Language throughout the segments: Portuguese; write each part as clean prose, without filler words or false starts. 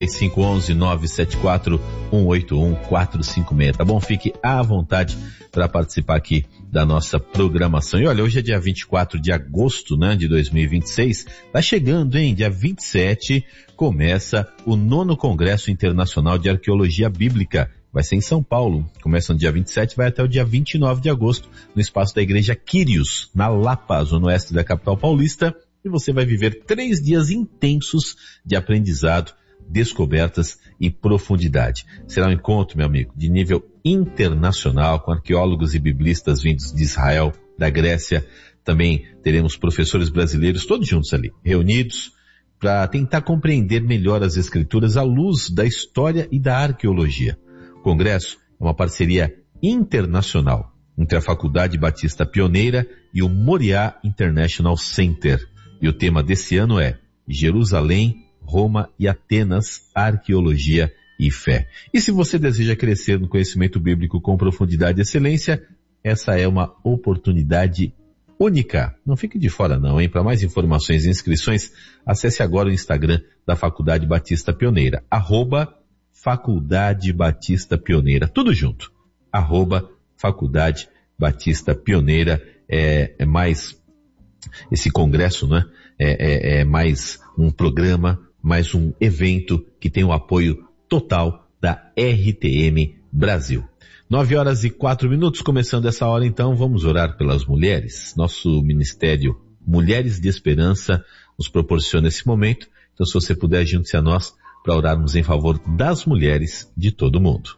511-974-181-456, tá bom? Fique à vontade para participar aqui da nossa programação. E olha, hoje é dia 24 de agosto, né, de 2026, tá chegando, hein? Dia 27 começa o 9º Congresso Internacional de Arqueologia Bíblica. Vai ser em São Paulo, começa no dia 27, vai até o dia 29 de agosto, no espaço da Igreja Quírios, na Lapa, zona oeste da capital paulista, e você vai viver 3 dias intensos de aprendizado, descobertas e profundidade. Será um encontro, meu amigo, de nível internacional, com arqueólogos e biblistas vindos de Israel, da Grécia. Também teremos professores brasileiros, todos juntos ali, reunidos, para tentar compreender melhor as escrituras à luz da história e da arqueologia. O congresso é uma parceria internacional entre a Faculdade Batista Pioneira e o Moriá International Center. E o tema desse ano é Jerusalém, Roma e Atenas, Arqueologia e Fé. E se você deseja crescer no conhecimento bíblico com profundidade e excelência, essa é uma oportunidade única. Não fique de fora não, hein? Para mais informações e inscrições, acesse agora o Instagram da Faculdade Batista Pioneira, @Faculdade Batista Pioneira, tudo junto, @Faculdade Batista Pioneira. É mais esse congresso, né? É mais um programa, mais um evento que tem o apoio total da RTM Brasil. 9h04, começando essa hora então, vamos orar pelas mulheres. Nosso ministério Mulheres de Esperança nos proporciona esse momento, então se você puder, junte-se a nós para orarmos em favor das mulheres de todo o mundo.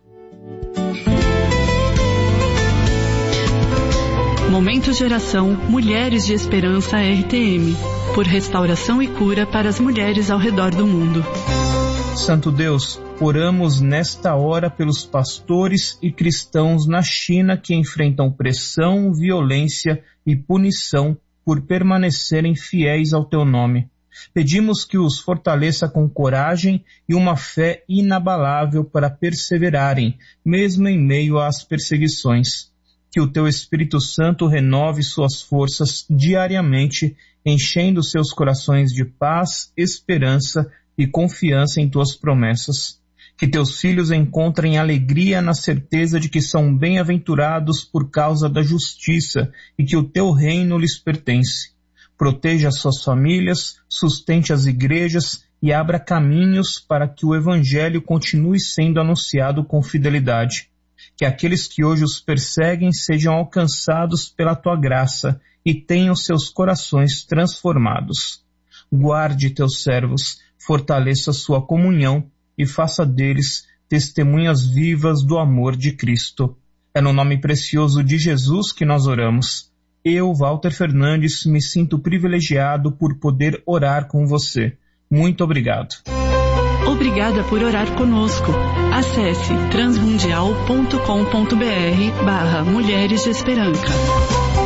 Momento de oração Mulheres de Esperança RTM, por restauração e cura para as mulheres ao redor do mundo. Santo Deus, oramos nesta hora pelos pastores e cristãos na China que enfrentam pressão, violência e punição por permanecerem fiéis ao Teu nome. Pedimos que os fortaleça com coragem e uma fé inabalável para perseverarem, mesmo em meio às perseguições. Que o Teu Espírito Santo renove suas forças diariamente, enchendo seus corações de paz, esperança e confiança em Tuas promessas. Que Teus filhos encontrem alegria na certeza de que são bem-aventurados por causa da justiça e que o Teu reino lhes pertence. Proteja suas famílias, sustente as igrejas e abra caminhos para que o Evangelho continue sendo anunciado com fidelidade. Que aqueles que hoje os perseguem sejam alcançados pela Tua graça e tenham seus corações transformados. Guarde Teus servos, fortaleça sua comunhão e faça deles testemunhas vivas do amor de Cristo. É no nome precioso de Jesus que nós oramos. Eu, Walter Fernandes, me sinto privilegiado por poder orar com você. Muito obrigado. Obrigada por orar conosco. Acesse transmundial.com.br/Mulheres de Esperança.